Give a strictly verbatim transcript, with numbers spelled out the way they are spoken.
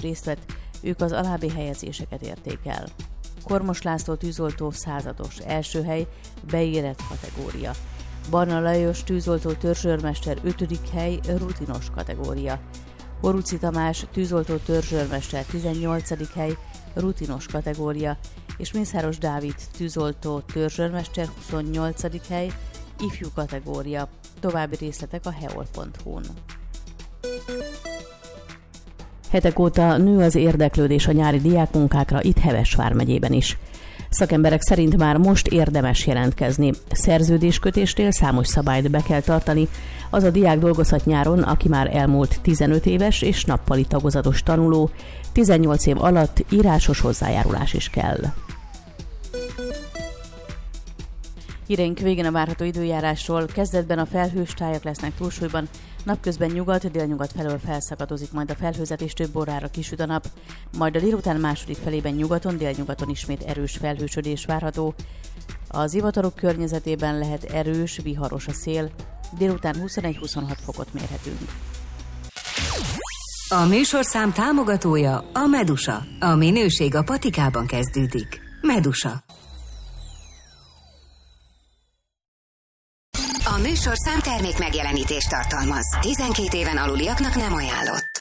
részt vett, ők az alábbi helyezéseket érték el. Kormos László tűzoltó százados, első hely, beérett kategória. Barna Lajos tűzoltó törzsőrmester ötödik hely, rutinos kategória. Horuci Tamás tűzoltó törzsőrmester tizennyolcadik hely, rutinos kategória, és Mészáros Dávid tűzoltó törzsőrmester huszonnyolcadik hely, ifjú kategória. További részletek a heol pont hu-n. Hetek óta nő az érdeklődés a nyári diákmunkákra itt Heves vármegyében is. Szakemberek szerint már most érdemes jelentkezni. Szerződéskötésnél számos szabályt be kell tartani. Az a diák dolgozhat nyáron, aki már elmúlt tizenöt éves és nappali tagozatos tanuló. tizennyolc év alatt írásos hozzájárulás is kell. Híreink végén a várható időjárásról. Kezdetben a felhős tájak lesznek túlsúlyban, napközben nyugat, délnyugat felől felszakadozik majd a felhőzet és több órára kisüt a nap, majd a délután második felében nyugaton, délnyugaton ismét erős felhősödés várható. Az zivatarok környezetében lehet erős, viharos a szél, délután huszonegy-huszonhat fokot mérhetünk. A műsorszám támogatója a Medusa. A minőség a patikában kezdődik. Medusa. A műsorszám termék megjelenítést tartalmaz. tizenkét éven aluliaknak nem ajánlott.